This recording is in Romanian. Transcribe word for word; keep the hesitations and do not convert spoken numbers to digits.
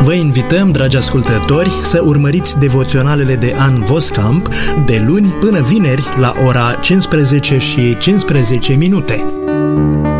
Vă invităm, dragi ascultători, să urmăriți devoționalele de Ann Voskamp de luni până vineri la ora cincisprezece și cincisprezece minute.